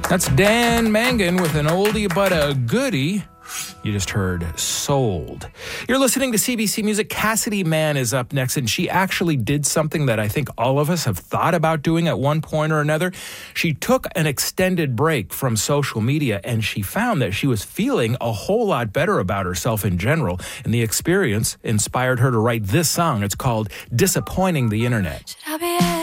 That's Dan Mangan with an oldie but a goodie. You just heard Sold. You're listening to CBC Music. Cassidy Mann is up next, and she actually did something that I think all of us have thought about doing at one point or another. She took an extended break from social media, and she found that she was feeling a whole lot better about herself in general, and the experience inspired her to write this song. It's called Disappointing the Internet.